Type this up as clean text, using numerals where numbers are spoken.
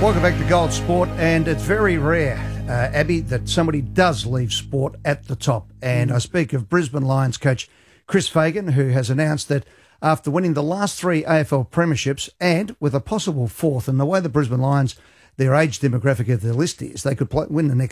Welcome back to Gold Sport, and it's very rare, Abby, that somebody does leave sport at the top. And I speak of Brisbane Lions coach Chris Fagan, who has announced that after winning the last 3 AFL premierships and with a possible 4th, and the way the Brisbane Lions, their age demographic of their list is, they could win the next